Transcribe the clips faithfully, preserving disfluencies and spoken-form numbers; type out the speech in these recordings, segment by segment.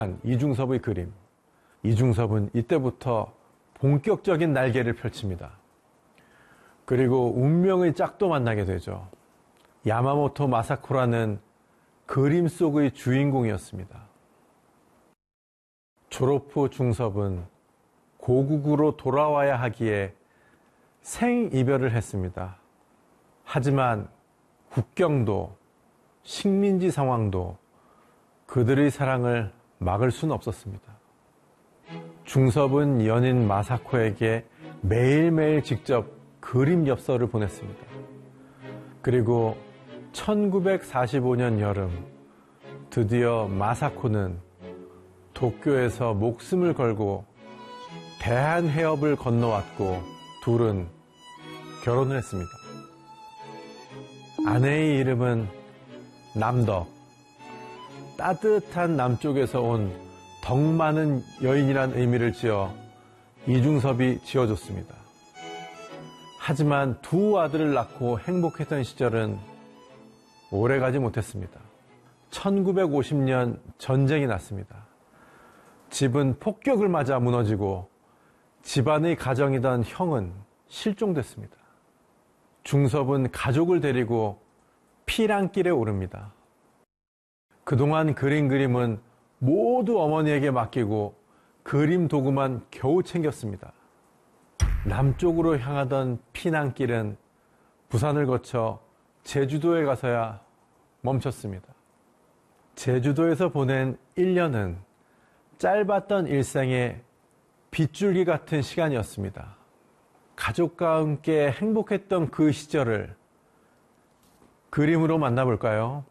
이중섭의 그림. 이중섭은 이때부터 본격적인 날개를 펼칩니다. 그리고 운명의 짝도 만나게 되죠. 야마모토 마사코라는 그림 속의 주인공이었습니다. 졸업 후 중섭은 고국으로 돌아와야 하기에 생이별을 했습니다. 하지만 국경도 식민지 상황도 그들의 사랑을 막을 수는 없었습니다. 중섭은 연인 마사코에게 매일매일 직접 그림 엽서를 보냈습니다. 그리고 천구백사십오 년 여름 드디어 마사코는 도쿄에서 목숨을 걸고 대한해협을 건너왔고 둘은 결혼을 했습니다. 아내의 이름은 남덕, 따뜻한 남쪽에서 온 덕 많은 여인이란 의미를 지어 이중섭이 지어줬습니다. 하지만 두 아들을 낳고 행복했던 시절은 오래가지 못했습니다. 천구백오십 년 전쟁이 났습니다. 집은 폭격을 맞아 무너지고 집안의 가정이던 형은 실종됐습니다. 중섭은 가족을 데리고 피랑길에 오릅니다. 그동안 그린 그림은 모두 어머니에게 맡기고 그림 도구만 겨우 챙겼습니다. 남쪽으로 향하던 피난길은 부산을 거쳐 제주도에 가서야 멈췄습니다. 제주도에서 보낸 일 년은 짧았던 일생의 빗줄기 같은 시간이었습니다. 가족과 함께 행복했던 그 시절을 그림으로 만나볼까요?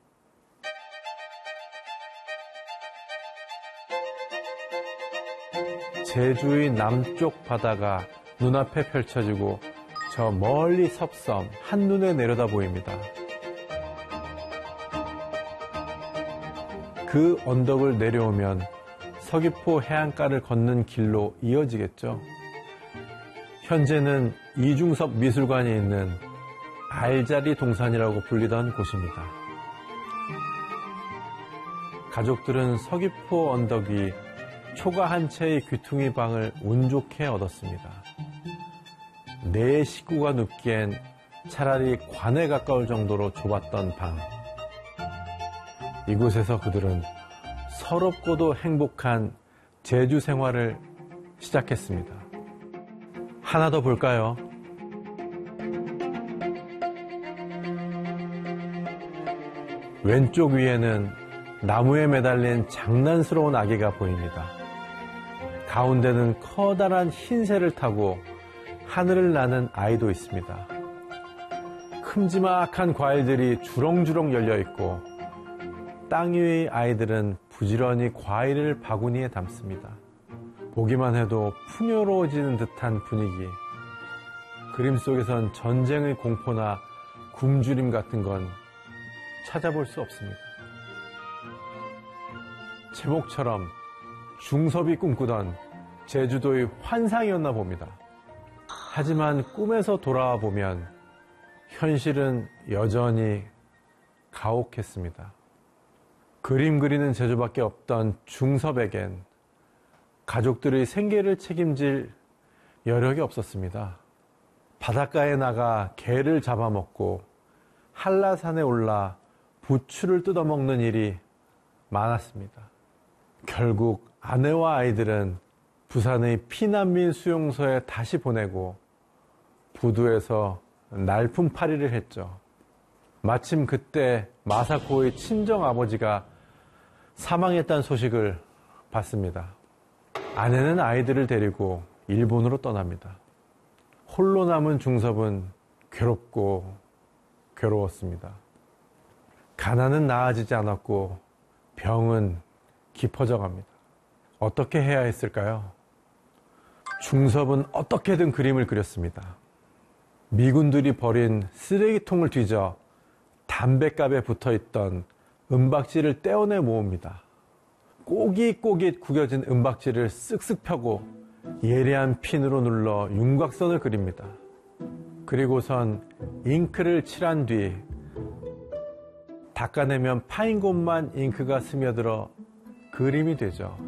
제주의 남쪽 바다가 눈앞에 펼쳐지고 저 멀리 섭섬 한눈에 내려다 보입니다. 그 언덕을 내려오면 서귀포 해안가를 걷는 길로 이어지겠죠. 현재는 이중섭 미술관이 있는 알자리 동산이라고 불리던 곳입니다. 가족들은 서귀포 언덕 위 초가 한 채의 귀퉁이 방을 운 좋게 얻었습니다. 네 식구가 눕기엔 차라리 관에 가까울 정도로 좁았던 방. 이곳에서 그들은 서럽고도 행복한 제주 생활을 시작했습니다. 하나 더 볼까요? 왼쪽 위에는 나무에 매달린 장난스러운 아기가 보입니다. 가운데는 커다란 흰 새를 타고 하늘을 나는 아이도 있습니다. 큼지막한 과일들이 주렁주렁 열려있고 땅 위의 아이들은 부지런히 과일을 바구니에 담습니다. 보기만 해도 풍요로워지는 듯한 분위기. 그림 속에선 전쟁의 공포나 굶주림 같은 건 찾아볼 수 없습니다. 제목처럼 중섭이 꿈꾸던 제주도의 환상이었나 봅니다. 하지만 꿈에서 돌아와 보면 현실은 여전히 가혹했습니다. 그림 그리는 재주밖에 없던 중섭에겐 가족들의 생계를 책임질 여력이 없었습니다. 바닷가에 나가 게를 잡아먹고 한라산에 올라 부추를 뜯어먹는 일이 많았습니다. 결국 아내와 아이들은 부산의 피난민 수용소에 다시 보내고 부두에서 날품팔이를 했죠. 마침 그때 마사코의 친정아버지가 사망했다는 소식을 받습니다. 아내는 아이들을 데리고 일본으로 떠납니다. 홀로 남은 중섭은 괴롭고 괴로웠습니다. 가난은 나아지지 않았고 병은 깊어져 갑니다. 어떻게 해야 했을까요? 중섭은 어떻게든 그림을 그렸습니다. 미군들이 버린 쓰레기통을 뒤져 담뱃갑에 붙어있던 은박지를 떼어내 모읍니다. 꼬깃꼬깃 구겨진 은박지를 쓱쓱 펴고 예리한 핀으로 눌러 윤곽선을 그립니다. 그리고선 잉크를 칠한 뒤 닦아내면 파인 곳만 잉크가 스며들어 그림이 되죠.